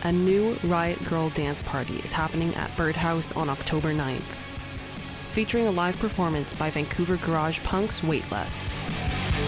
a new Riot Grrrl dance party is happening at Birdhouse on October 9th, featuring a live performance by Vancouver garage punks Weightless.